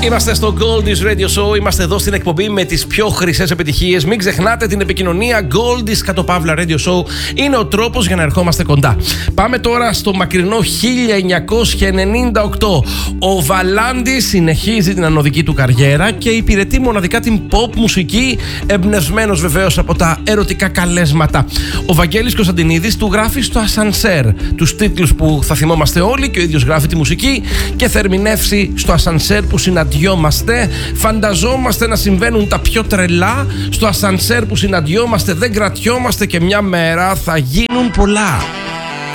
Είμαστε στο Goldies Radio Show. Είμαστε εδώ στην εκπομπή με τις πιο χρυσές επιτυχίες. Μην ξεχνάτε την επικοινωνία. Goldies _ Radio Show είναι ο τρόπος για να ερχόμαστε κοντά. Πάμε τώρα στο μακρινό 1998. Ο Βαλάντης συνεχίζει την ανωδική του καριέρα και υπηρετεί μοναδικά την pop μουσική, εμπνευσμένος βεβαίως από τα ερωτικά καλέσματα. Ο Βαγγέλης Κωνσταντινίδης του γράφει στο ασανσέρ τους τίτλους που θα θυμόμαστε όλοι και ο ίδιος γράφει τη μουσική και θα ερμηνεύσει στο ασανσέρ που συναντιόμαστε. Φανταζόμαστε να συμβαίνουν τα πιο τρελά. Στο ασανσέρ που συναντιόμαστε δεν κρατιόμαστε και μια μέρα θα γίνουν πολλά.